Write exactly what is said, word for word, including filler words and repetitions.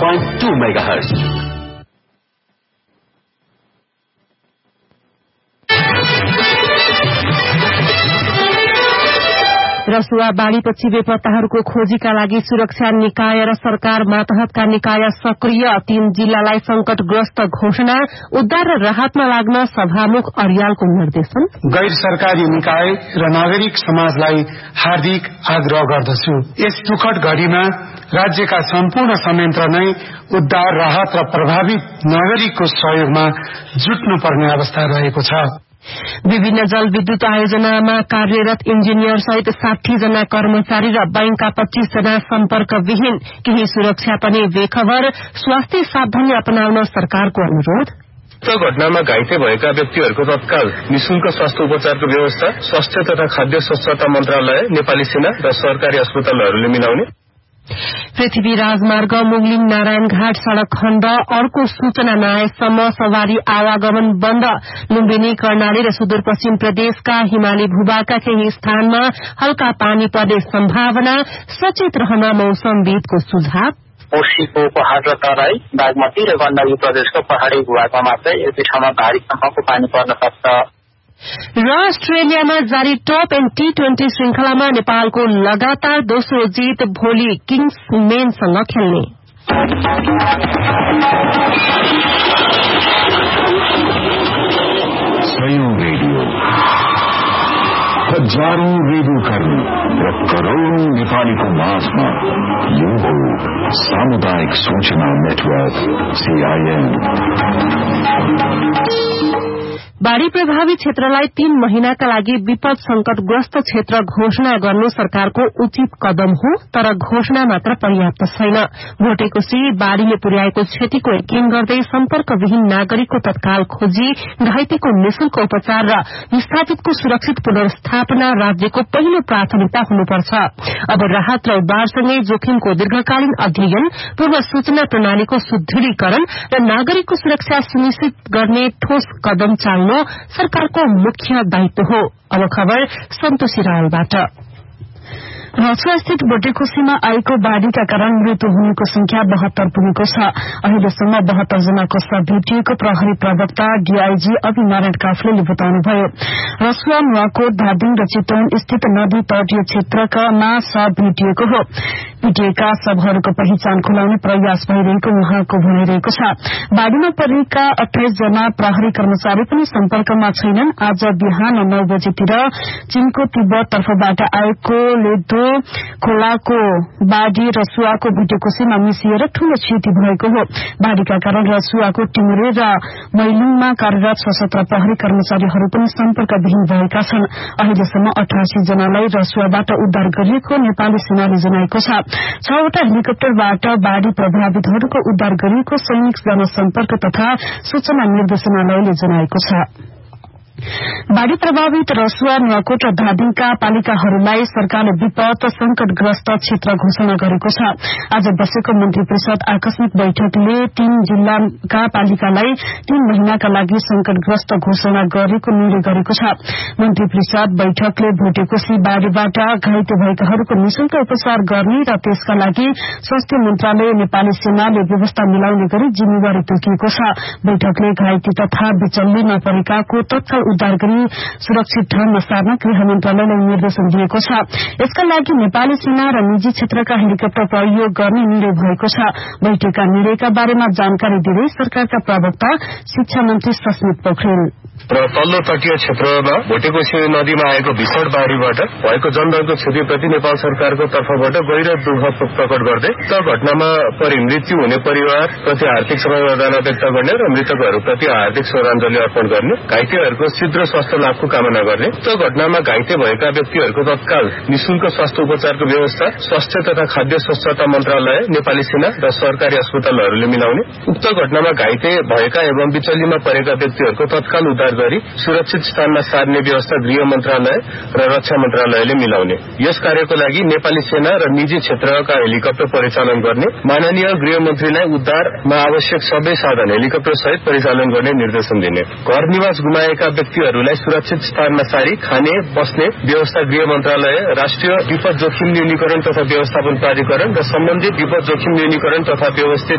point two megahertz. Rasuwa बाढ़ीपछि बेपत्ताहरूको खोजीका लागि सुरक्षा निकाय र सरकार मातहतका निकाय सक्रिय। तीन जिल्लालाई संकटग्रस्त घोषणा। उद्धार र राहतमा लाग्न सभामुख अर्यालको निर्देशन। गैर सरकारी निकाय र नागरिक समाजलाई हार्दिक आग्रह गर्दछु, यस दुखद घडीमा राज्यका सम्पूर्ण संयन्त्र नै उद्धार, राहत र प्रभावित नागरिकको सहयोगमा जुट्नुपर्ने अवस्था रहेको छ। विभिन्न जलविद्युत आयोजनामा कार्यरत इन्जिनियर सहित साठी जना कर्मचारी र बैंकका पच्चीस जना सम्पर्कविहीन। केही सुरक्षा पनि बेखबर। स्वास्थ्य सावधानी अपनाउन सरकारको अनुरोध। उक्त घटनामा घाइते भएका व्यक्तिहरूको तत्काल निशुल्क स्वास्थ्य उपचारको व्यवस्था स्वास्थ्य तथा खाद्य स्वच्छता मन्त्रालय, नेपाली सेना र सरकारी अस्पतालहरूले मिलाउने। पृथ्वी राजमार्ग मुगलिङ नारायण घाट सड़क खण्ड अर्को सूचना नआएसम्म सवारी आवागमन बन्द। लुम्बिनी, कर्णाली र सुदूरपश्चिम प्रदेशका हिमाली भूभागका केही स्थानमा हल्का पानी पर्ने सम्भावना। सचेत रहन मौसमविदको सुझाव। कोशीको पहाड़ र तराई, बागमती र गण्डकी प्रदेशको पहाड़ी भूभागमा मात्रै यति ठाउँमा भारीसम्मको पानी पर्न सक्छ। र अस्ट्रेलियामा जारी टप एण्ड टी ट्वेन्टी श्रृंखलामा नेपालको लगातार दोस्रो जीत। भोलि किङ्स मेनसँग खेल्ने। सयौं रेडियो, हजारौं रेडियो कर्मी र करोड़ौं नेपालीको माझमा यो हो सामुदायिक सूचना नेटवर्क सीआईएन। बाढ़ी प्रभावित क्षेत्रलाई तीन महिनाका लागि विपद संकटग्रस्त क्षेत्र घोषणा गर्नु सरकारको उचित कदम हो, तर घोषणा मात्र पर्याप्त छैन। भोटेकोशी बाढ़ीले पुर्याएको क्षतिको यकिन गर्दै सम्पर्कविहीन नागरिकको तत्काल खोजी, घाइतेको निशुल्क उपचार र विस्थापितको सुरक्षित पुनर्स्थापना राज्यको पहिलो प्राथमिकता हुनुपर्छ। अब राहत र उद्धारसँगै जोखिमको दीर्घकालीन अध्ययन, पूर्व सूचना प्रणालीको सुदृढीकरण र नागरिकको सुरक्षा सुनिश्चित गर्ने ठोस कदम चाल्नु सरकारको मुख्य दायित्व हो। अब खबर सन्तोषी रावलबाट। रसुवा स्थित भोटेकोशीमा आएको बाढ़ीका कारण मृत्यु हुनेको संख्या बहत्तर पुगेको छ। अहिलेसम्म बहत्तर जनाको शव भेटिएको प्रहरी प्रवक्ता डीआईजी अभिनारायण काफ्लेले बताउनुभयो। रसुवा, नुवाकोट, धादिङ र चितवन स्थित नदी तटीय क्षेत्रकामा शव भेटिएको हो। पिटिएका शवहरूको पहिचान खुलाउने प्रयास भइरहेको उहाँको भनाइरहेको छ। बाढ़ीमा परेका अठाइस जना प्रहरी कर्मचारी पनि सम्पर्कमा छैनन्। आज बिहान नौ बजेतिर चीनको तिब्बत तर्फबाट आएको लेदो खोलाको बाढ़ी रसुवाको भोटेकोशीमा मिसिएर ठूलो क्षति भएको हो। बाढ़ीका कारण रसुवाको टिमुरे र मैलुङमा कार्यरत सशस्त्र प्रहरी कर्मचारीहरू पनि सम्पर्कविहीन भएका छन्। अहिलेसम्म अठासी जनालाई रसुवाबाट उद्धार गरिएको नेपाली सेनाले जनाएको छ। छवटा हेलिकप्टरबाट बाढ़ी प्रभावितहरूको उद्धार गरिएको सैनिक जनसम्पर्क तथा सूचना निर्देशनालयले जनाएको छ। बाढ़ी प्रभावित रसुवा, नुवाकोट र धादिङका पालिकाहरूलाई सरकारले विपद संकटग्रस्त क्षेत्र घोषणा गरेको छ। आज बसेको मन्त्री परिषद आकस्मिक बैठकले तीन जिल्लाका पालिकालाई तीन महिनाका लागि संकटग्रस्त घोषणा गरेको निर्णय गरेको छ। मन्त्री परिषद बैठकले भोटेकोशी बाढ़ीबाट घाइते भएकाहरूको निशुल्क उपचार गर्ने र त्यसका लागि स्वास्थ्य मन्त्रालय, नेपाली सेनाले व्यवस्था मिलाउने गरी जिम्मेवारी तोकिएको छ। बैठकले घाइते तथा बिचल्लीमा परेकाको तत्काल उद्धार गरी सुरक्षित ठाउँमा सार्न गृह मन्त्रालयलाई निर्देशन दिएको छ। यसका लागि नेपाली सेना र निजी क्षेत्रका हेलिकप्टर प्रयोग गर्ने निर्णय भएको छ। बैठकका निर्णयका बारेमा जानकारी दिँदै सरकारका प्रवक्ता शिक्षा मन्त्री सस्मित पोखरेल र तल्लो तटीय क्षेत्रमा भोटेकोशी नदीमा आएको भीषण बाढ़ीबाट भएको जनधनको क्षतिप्रति नेपाल सरकारको तर्फबाट गहिरो दुःख प्रकट गर्दै त घटनामा परि मृत्यु हुने परिवारप्रति हार्दिक समवेदना व्यक्त गर्ने र मृतकहरूप्रति हार्दिक श्रद्धाञ्जली अर्पण गर्ने, घाइतेहरूको शीघ्र स्वास्थ्य लाभको कामना गर्ने। त घटनामा घाइते भएका व्यक्तिहरूको तत्काल निशुल्क स्वास्थ्य उपचारको व्यवस्था स्वास्थ्य तथा खाद्य स्वच्छता मन्त्रालय, नेपाली सेना र सरकारी अस्पतालहरूले मिलाउने। उक्त घटनामा घाइते भएका एवं बिचल्लीमा परेका व्यक्तिहरूको तत्काल उद्धार गरी सुरक्षित स्थानमा सार्ने व्यवस्था गृह मन्त्रालय र रक्षा मन्त्रालयले मिलाउने। यस कार्यको लागि नेपाली सेना र निजी क्षेत्रका हेलिकप्टर परिचालन गर्ने, माननीय गृहमन्त्रीलाई उद्धारमा आवश्यक सबै साधन हेलिकप्टर सहित परिचालन गर्ने निर्देशन दिने। घर निवास गुमाएका व्यक्तिहरूलाई सुरक्षित स्थानमा सारी खाने बस्ने व्यवस्था गृह मन्त्रालय, राष्ट्रिय विपद जोखिम न्यूनीकरण तथा व्यवस्थापन प्राधिकरण र सम्बन्धित विपद जोखिम न्यूनीकरण तथा व्यवस्थित